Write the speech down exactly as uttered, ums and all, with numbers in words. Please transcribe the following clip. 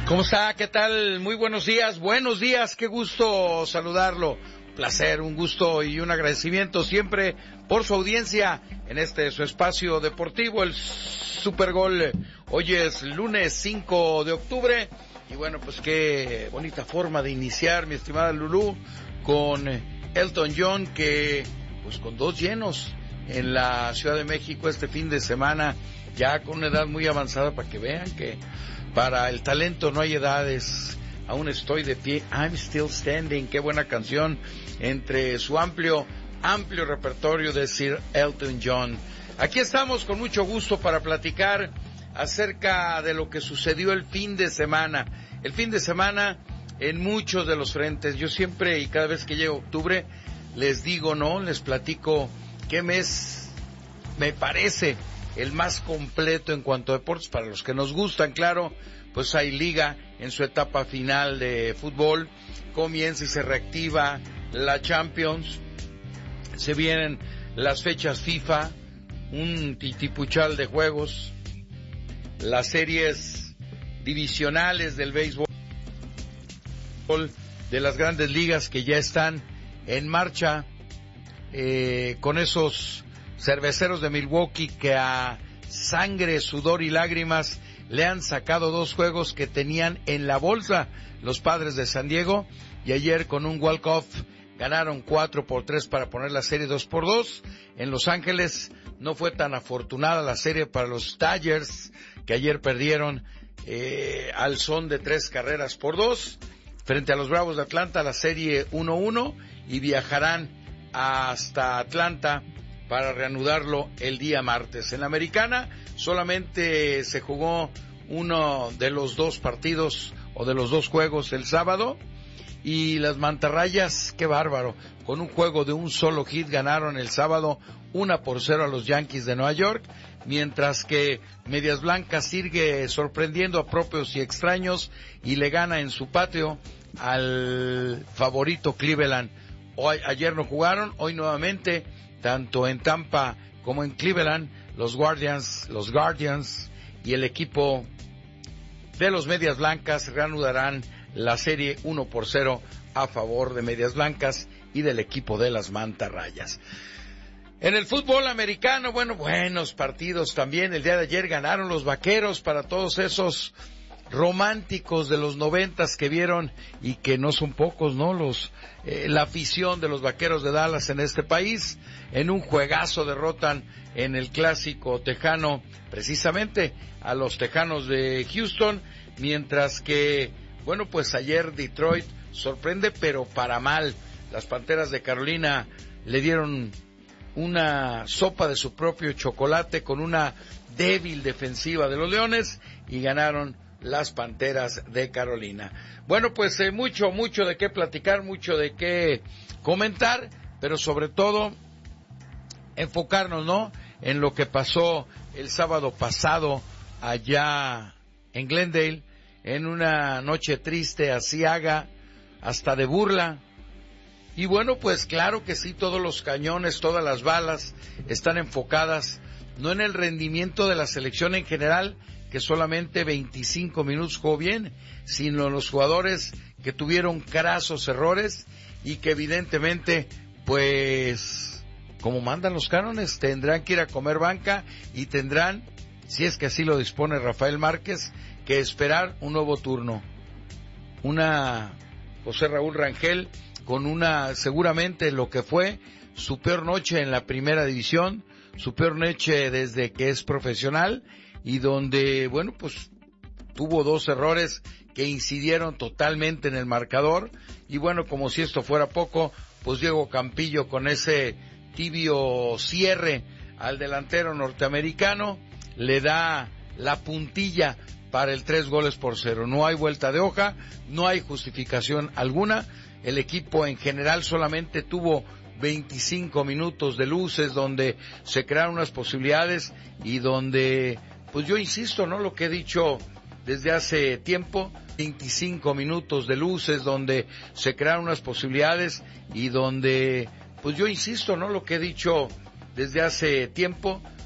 ¿Cómo está? ¿Qué tal? Muy buenos días, buenos días, qué gusto saludarlo. Placer, un gusto y un agradecimiento siempre por su audiencia en este su espacio deportivo, el Supergol. Hoy es lunes cinco de octubre y bueno, pues qué bonita forma de iniciar, mi estimada Lulú, con Elton John, que pues con dos llenos en la Ciudad de México este fin de semana, ya con una edad muy avanzada, para que vean que para el talento no hay edades. Aún estoy de pie, I'm still standing, qué buena canción, entre su amplio, amplio repertorio de Sir Elton John. Aquí estamos con mucho gusto para platicar acerca de lo que sucedió el fin de semana. El fin de semana en muchos de los frentes. Yo siempre y cada vez que llega octubre les digo, ¿no? Les platico qué mes me parece el más completo en cuanto a deportes para los que nos gustan, claro. Pues hay liga en su etapa final de fútbol, comienza y se reactiva la Champions, se vienen las fechas FIFA, un titipuchal de juegos, las series divisionales del béisbol, de las grandes ligas que ya están en marcha, eh, con esos cerveceros de Milwaukee que a sangre, sudor y lágrimas le han sacado dos juegos que tenían en la bolsa los Padres de San Diego, y ayer con un walk-off ganaron cuatro por tres para poner la serie dos por dos. En Los Ángeles no fue tan afortunada la serie para los Dodgers, que ayer perdieron eh, al son de tres carreras por dos. Frente a los Bravos de Atlanta, la serie uno uno, y viajarán hasta Atlanta para reanudarlo el día martes. En la Americana solamente se jugó uno de los dos partidos o de los dos juegos el sábado, y las mantarrayas, qué bárbaro, con un juego de un solo hit ganaron el sábado una por cero a los Yankees de Nueva York, mientras que Medias Blancas sigue sorprendiendo a propios y extraños y le gana en su patio al favorito Cleveland. Hoy, ayer no jugaron, hoy nuevamente, tanto en Tampa como en Cleveland, los Guardians, los Guardians y el equipo de los Medias Blancas reanudarán la serie uno por cero a favor de Medias Blancas y del equipo de las Mantarrayas. En el fútbol americano, bueno, buenos partidos también. El día de ayer ganaron los Vaqueros, para todos esos románticos de los noventas que vieron, y que no son pocos, ¿no? Los eh, la afición de los Vaqueros de Dallas en este país, en un juegazo derrotan en el clásico tejano precisamente a los Tejanos de Houston, mientras que, bueno, pues ayer Detroit sorprende, pero para mal. Las Panteras de Carolina le dieron una sopa de su propio chocolate con una débil defensiva de los Leones y ganaron las Panteras de Carolina. Bueno, pues eh, mucho, mucho de qué platicar, mucho de qué comentar, pero sobre todo enfocarnos, ¿no?, en lo que pasó el sábado pasado allá en Glendale, en una noche triste, aciaga, hasta de burla. Y bueno, pues claro que sí, todos los cañones, todas las balas están enfocadas no en el rendimiento de la selección en general, que solamente veinticinco minutos jugó bien, sino los jugadores que tuvieron crasos errores y que evidentemente, pues, como mandan los cánones, tendrán que ir a comer banca y tendrán, si es que así lo dispone Rafael Márquez, que esperar un nuevo turno. Una José Raúl Rangel con una, seguramente lo que fue su peor noche en la primera división, su peor noche desde que es profesional, y donde, bueno, pues tuvo dos errores que incidieron totalmente en el marcador. Y bueno, como si esto fuera poco, pues Diego Campillo con ese tibio cierre al delantero norteamericano le da la puntilla para el tres goles por cero. No hay vuelta de hoja, no hay justificación alguna. El equipo en general solamente tuvo veinticinco minutos de luces donde se crearon unas posibilidades y donde, pues yo insisto, ¿no?, lo que he dicho desde hace tiempo, veinticinco minutos de luces donde se crearon unas posibilidades y donde, pues yo insisto, ¿no?, lo que he dicho desde hace tiempo,